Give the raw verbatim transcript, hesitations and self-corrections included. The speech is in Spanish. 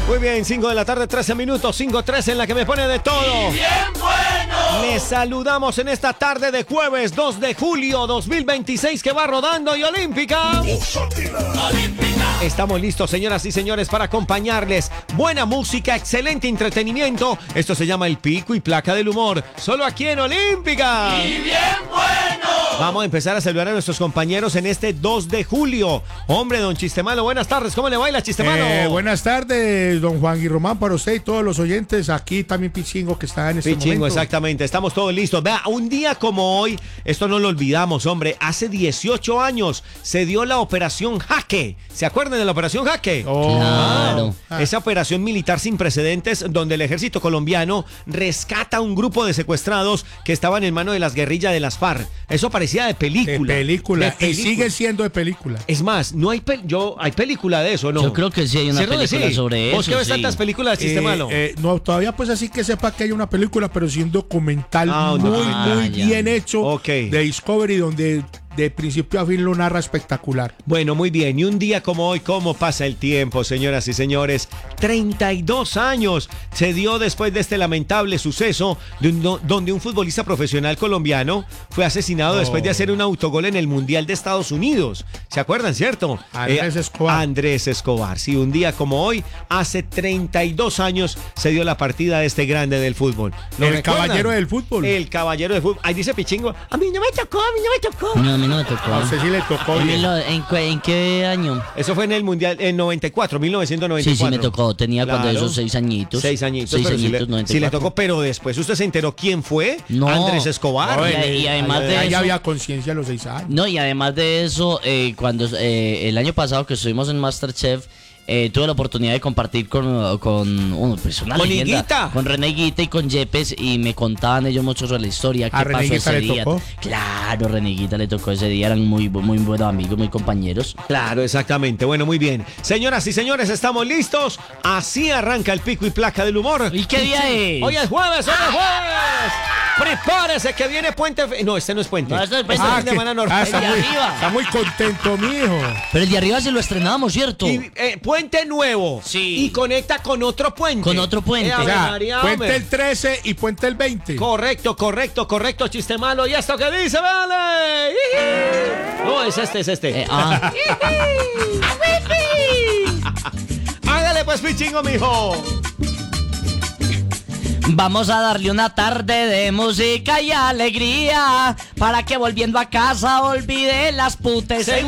Muy bien, cinco de la tarde, trece minutos, cinco trece en la que me pone de todo. ¡Bien bueno! Les saludamos en esta tarde de jueves dos de julio dos mil veintiséis que va rodando y olímpica. ¡Olímpica! Estamos listos, señoras y señores, para acompañarles. Buena música, excelente entretenimiento. Esto se llama el pico y placa del humor. Solo aquí en Olímpica. ¡Y bien bueno! Vamos a empezar a saludar a nuestros compañeros en este dos de julio. Hombre, don Chistemalo, buenas tardes. ¿Cómo le baila, Chistemalo? Eh, buenas tardes, don Juan y Román, para usted y todos los oyentes. Aquí también Pichingo, que está en este Pichingo, momento. exactamente. Estamos todos listos. Vea, un día como hoy, esto no lo olvidamos, hombre. Hace dieciocho años se dio la Operación Jaque. ¿Se acuerdan de la Operación Jaque? Oh, Claro. ah. Esa operación militar sin precedentes donde el ejército colombiano rescata a un grupo de secuestrados que estaban en manos de las guerrillas de las FARC. Eso parecía de película. De película. De Y película. sigue siendo de película. Es más, no hay pel- yo hay película de eso, ¿no? Yo creo que sí hay una ¿Cierto que película sí? sobre ¿Vos eso, qué ves sí. tantas películas de Chistemalo? Eh, eh, no, todavía pues así que sepa que hay una película, pero sí un documental Ah, un muy, documental. muy Ah, ya. bien hecho Ok. de Discovery, donde de principio a fin lo narra espectacular. Bueno, muy bien. Y un día como hoy, ¿cómo pasa el tiempo, señoras y señores? treinta y dos años se dio después de este lamentable suceso de un- do- donde un futbolista profesional colombiano fue asesinado Oh. después de hacer un autogol en el Mundial de Estados Unidos. ¿Se acuerdan, cierto? Andrés Escobar. Andrés Escobar. Sí, un día como hoy, hace treinta y dos años se dio la partida de este grande del fútbol. ¿Lo El recuerdan? caballero del fútbol. El caballero del fútbol. Ahí dice Pichingo, a mí no me tocó, a mí no me tocó. No, a mí no me tocó. A usted sí le tocó ¿En, bien. mil- en cu- en qué año? Eso fue en el Mundial, en noventa y cuatro, mil novecientos noventa y Sí, sí, cuatro. me tocó. Tenía cuando Claro. esos seis añitos. Seis añitos. Seis pero sí añitos, le, noventa y sí le cuatro. tocó, pero después usted se enteró quién fue. No. Andrés Escobar. No, y, eh, y además de Ahí eso, había conciencia a los seis años. no, y además de eso, eh, cuando eh, el año pasado que estuvimos en MasterChef, eh, tuve la oportunidad de compartir con, con uh, pues una ¿Con leyenda, Higuita? con René Higuita y con Yepes, y me contaban ellos mucho sobre la historia, qué ¿A René pasó Higuita ese le día. tocó? Claro, René Higuita le tocó ese día, eran muy, muy buenos amigos, muy compañeros. Claro, exactamente. Bueno, muy bien. Señoras y señores, estamos listos. Así arranca el pico y placa del humor. ¿Y qué día es? Hoy es jueves, hoy es jueves. Prepárese que viene Puente. Fe- No, este no es Puente. No, este es Puente. es Ah, fin de que- semana normal. ah, está, El de muy, arriba. está muy contento, mijo. Pero el de arriba sí lo estrenamos, ¿cierto? Y, eh, puente nuevo. Sí. Y conecta con otro puente. Con otro puente. Eh, O Ave sea, María, puente hombre. el trece y puente el veinte. Correcto, correcto, correcto, chiste malo. ¿Y esto qué dice, vale? No, es este, es este. Eh, ah, Hágale pues, Pichingo, mijo. vamos a darle una tarde de música y alegría para que volviendo a casa olvide las putes.